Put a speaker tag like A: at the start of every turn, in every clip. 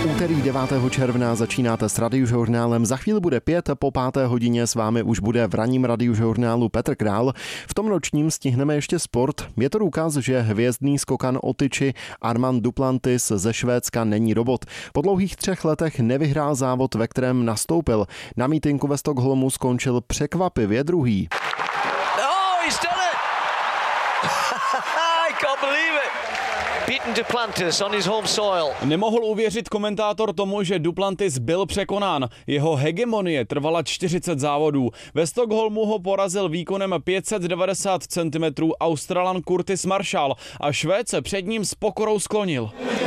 A: Úterý 9. června začínáte s Radiožurnálem. Za chvíli bude 5, po 5. hodině s vámi už bude v ranním Radiožurnálu Petr Král. V tom nočním stihneme ještě sport. Je to důkaz, že hvězdný skokan o tyči Armand Duplantis ze Švédska není robot. Po dlouhých 3 letech nevyhrál závod, ve kterém nastoupil. Na mítinku ve Stockholmu skončil překvapivě druhý.
B: Nemohl uvěřit komentátor tomu, že Duplantis byl překonán. Jeho hegemonie trvala 40 závodů. Ve Stockholmu ho porazil výkonem 590 cm Australan Curtis Marshall a Švéd se před ním s pokorou sklonil.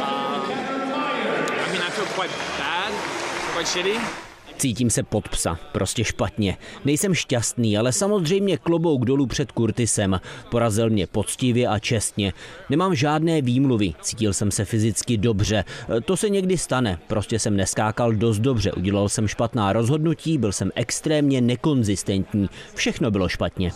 C: Cítím se pod psa, prostě špatně. Nejsem šťastný, ale samozřejmě klobouk dolů před Curtisem. Porazil mě poctivě a čestně. Nemám žádné výmluvy, cítil jsem se fyzicky dobře. To se někdy stane, prostě jsem neskákal dost dobře. Udělal jsem špatná rozhodnutí, byl jsem extrémně nekonzistentní. Všechno bylo špatně.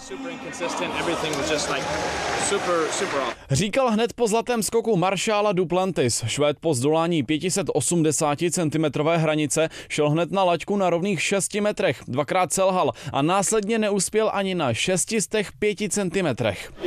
B: Říkal hned po zlatém skoku Marshalla Duplantis. Švéd po zdolání 580 cm hranice šel hned na laťku na rovných 6 metrech. Dvakrát selhal a následně neuspěl ani na 605 cm.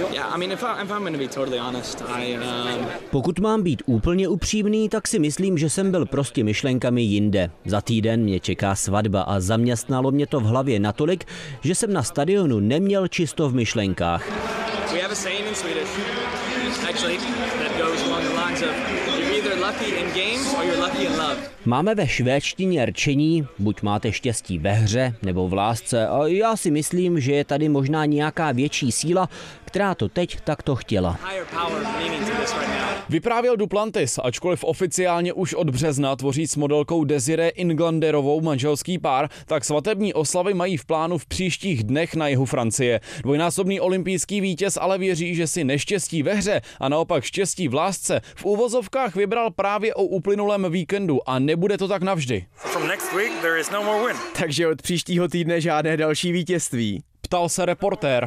C: Pokud mám být úplně upřímný, tak si myslím, že jsem byl prostě myšlenkami jinde. Za týden mě čeká svatba a zaměstnalo mě to v hlavě natolik, že jsem na stadionu neměl čisto v myšlenkách.
D: We have a saying in Swedish, actually, that goes along the lines of you're either lucky in games or you're lucky in love.
C: Máme ve švédštině rčení, buď máte štěstí ve hře nebo v lásce, a já si myslím, že je tady možná nějaká větší síla, která to teď takto chtěla.
B: Vyprávěl Duplantis, ačkoliv oficiálně už od března tvoří s modelkou Desiree Inglanderovou manželský pár, tak svatební oslavy mají v plánu v příštích dnech na jihu Francie. Dvojnásobný olympijský vítěz ale věří, že si neštěstí ve hře a naopak štěstí v lásce v uvozovkách vybral právě o uplynulém víkendu a nebude to tak navždy.
E: Takže od příštího týdne žádné další vítězství.
B: Ptal se reportér.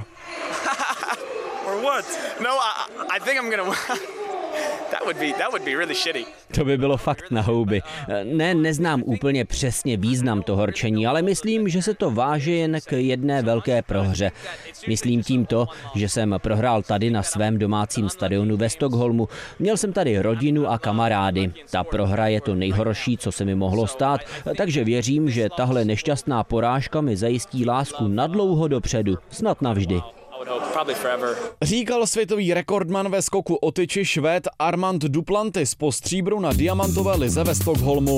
E: I think I'm gonna That would be really shitty.
C: To by bylo fakt na houby. Neznám úplně přesně význam toho rčení, ale myslím, že se to váže jen k jedné velké prohře. Myslím tím to, že jsem prohrál tady na svém domácím stadionu ve Stockholmu. Měl jsem tady rodinu a kamarády. Ta prohra je to nejhorší, co se mi mohlo stát, takže věřím, že tahle nešťastná porážka mi zajistí lásku nadlouho dopředu, snad navždy.
B: Říkal světový rekordman ve skoku o tyči Švéd Armand Duplantis po stříbru na diamantové lize ve Stockholmu.